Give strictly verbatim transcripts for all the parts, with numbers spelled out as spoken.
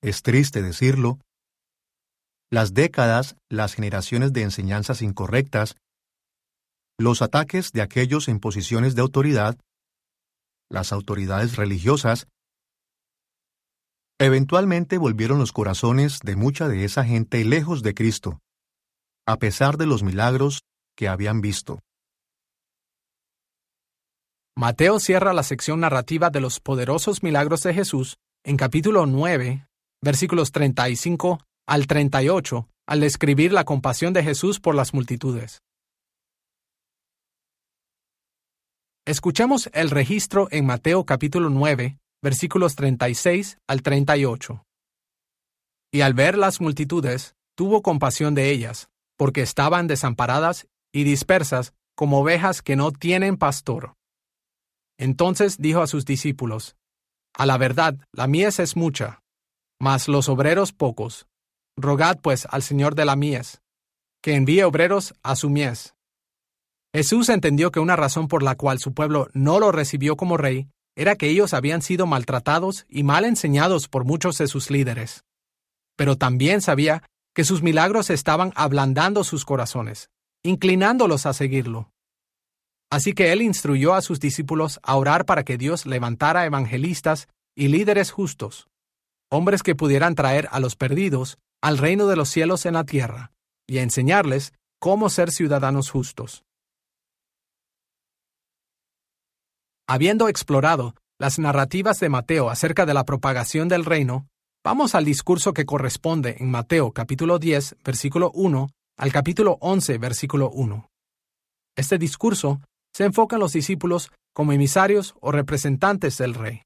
es triste decirlo, las décadas, las generaciones de enseñanzas incorrectas, los ataques de aquellos en posiciones de autoridad, las autoridades religiosas, eventualmente volvieron los corazones de mucha de esa gente lejos de Cristo, a pesar de los milagros que habían visto. Mateo cierra la sección narrativa de los poderosos milagros de Jesús en capítulo nueve, versículos treinta y cinco al treinta y ocho, al describir la compasión de Jesús por las multitudes. Escuchemos el registro en Mateo capítulo nueve, versículos treinta y seis al treinta y ocho. Y al ver las multitudes, tuvo compasión de ellas, porque estaban desamparadas y dispersas como ovejas que no tienen pastor. Entonces dijo a sus discípulos: A la verdad, la mies es mucha, mas los obreros pocos. Rogad pues al Señor de la mies, que envíe obreros a su mies. Jesús entendió que una razón por la cual su pueblo no lo recibió como rey era que ellos habían sido maltratados y mal enseñados por muchos de sus líderes. Pero también sabía que sus milagros estaban ablandando sus corazones, inclinándolos a seguirlo. Así que él instruyó a sus discípulos a orar para que Dios levantara evangelistas y líderes justos, hombres que pudieran traer a los perdidos al reino de los cielos en la tierra, y a enseñarles cómo ser ciudadanos justos. Habiendo explorado las narrativas de Mateo acerca de la propagación del reino, vamos al discurso que corresponde en Mateo capítulo diez, versículo uno, al capítulo once, versículo uno. Este discurso se enfoca en los discípulos como emisarios o representantes del rey.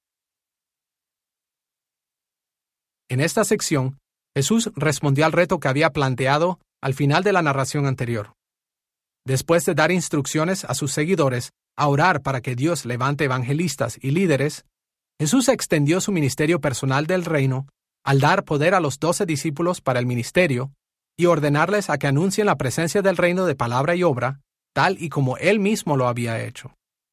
En esta sección, Jesús respondió al reto que había planteado al final de la narración anterior. Después de dar instrucciones a sus seguidores a orar para que Dios levante evangelistas y líderes, Jesús extendió su ministerio personal del reino al dar poder a los doce discípulos para el ministerio y ordenarles a que anuncien la presencia del reino de palabra y obra, tal y como él mismo lo había hecho.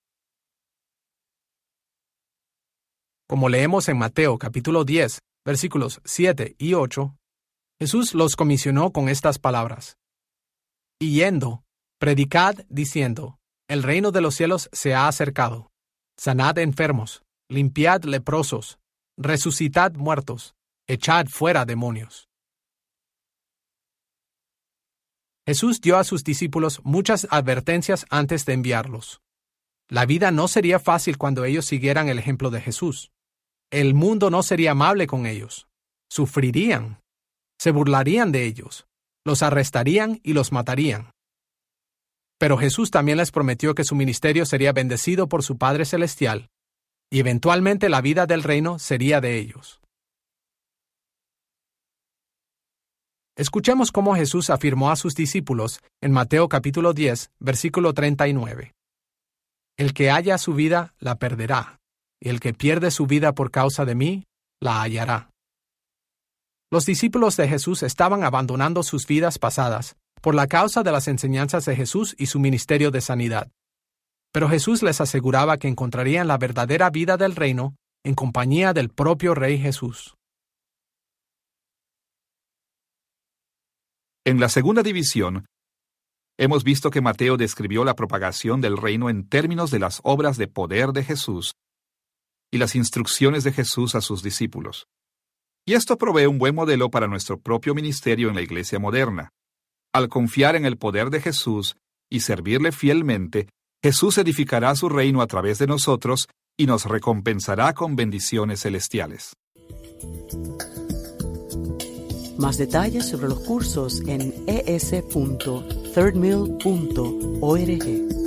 Como leemos en Mateo capítulo diez, versículos siete y ocho, Jesús los comisionó con estas palabras: Y yendo, predicad diciendo, el reino de los cielos se ha acercado. Sanad enfermos, limpiad leprosos, resucitad muertos, echad fuera demonios. Jesús dio a sus discípulos muchas advertencias antes de enviarlos. La vida no sería fácil cuando ellos siguieran el ejemplo de Jesús. El mundo no sería amable con ellos. Sufrirían. Se burlarían de ellos. Los arrestarían y los matarían. Pero Jesús también les prometió que su ministerio sería bendecido por su Padre Celestial, y eventualmente la vida del reino sería de ellos. Escuchemos cómo Jesús afirmó a sus discípulos en Mateo capítulo diez, versículo treinta y nueve. El que halla su vida, la perderá, y el que pierde su vida por causa de mí, la hallará. Los discípulos de Jesús estaban abandonando sus vidas pasadas por la causa de las enseñanzas de Jesús y su ministerio de sanidad. Pero Jesús les aseguraba que encontrarían la verdadera vida del reino en compañía del propio Rey Jesús. En la segunda división, hemos visto que Mateo describió la propagación del reino en términos de las obras de poder de Jesús y las instrucciones de Jesús a sus discípulos. Y esto provee un buen modelo para nuestro propio ministerio en la iglesia moderna. Al confiar en el poder de Jesús y servirle fielmente, Jesús edificará su reino a través de nosotros y nos recompensará con bendiciones celestiales. Más detalles sobre los cursos en e s punto third mill punto org.